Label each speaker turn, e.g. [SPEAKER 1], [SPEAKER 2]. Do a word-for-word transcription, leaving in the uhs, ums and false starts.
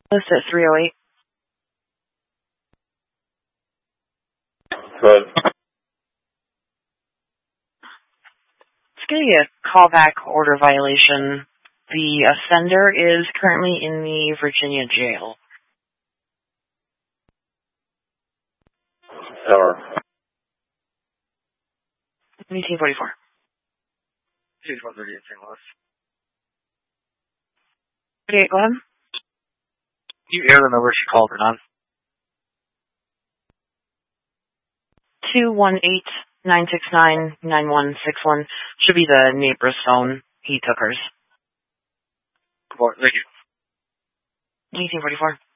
[SPEAKER 1] List at three oh eight.
[SPEAKER 2] Good.
[SPEAKER 1] It's going to be a callback order violation. The offender is currently in the Virginia jail.
[SPEAKER 2] Tower.
[SPEAKER 1] eighteen forty-four.
[SPEAKER 3] two one thirty-eight, Saint Louis.
[SPEAKER 1] Okay, go ahead.
[SPEAKER 3] You air the number she called her on.
[SPEAKER 1] two one eight, nine six nine, nine one six one. Should be the neighbor's phone. He took hers.
[SPEAKER 3] Thank you.
[SPEAKER 1] eighteen forty-four.